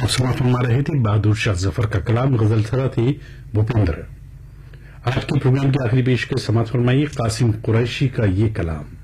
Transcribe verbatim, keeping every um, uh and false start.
समाप्त फरमा रहे थे बहादुर शाह जफर का कलाम। गजल सरा थी भूपेंद्र। आज के प्रोग्राम की आखिरी पेशकश समाप्त फरमाइए कासिम कुरैशी का ये कलाम।